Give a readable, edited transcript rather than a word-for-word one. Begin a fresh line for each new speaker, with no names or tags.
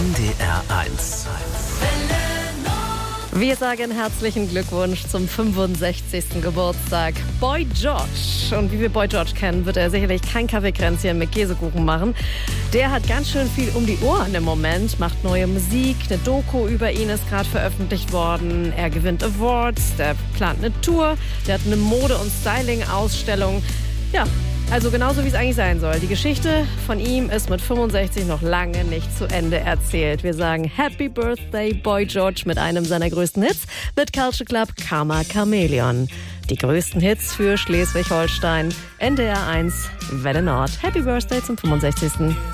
NDR1.
Wir sagen herzlichen Glückwunsch zum 65. Geburtstag Boy George. Und wie wir Boy George kennen, wird er sicherlich kein Kaffeekränzchen mit Käsekuchen machen. Der hat ganz schön viel um die Ohren im Moment, macht neue Musik, eine Doku über ihn ist gerade veröffentlicht worden. Er gewinnt Awards, der plant eine Tour, der hat eine Mode- und Styling-Ausstellung. Ja, also genauso wie es eigentlich sein soll. Die Geschichte von ihm ist mit 65 noch lange nicht zu Ende erzählt. Wir sagen Happy Birthday Boy George mit einem seiner größten Hits mit Culture Club Karma Chameleon. Die größten Hits für Schleswig-Holstein. NDR1 Welle Nord. Happy Birthday zum 65.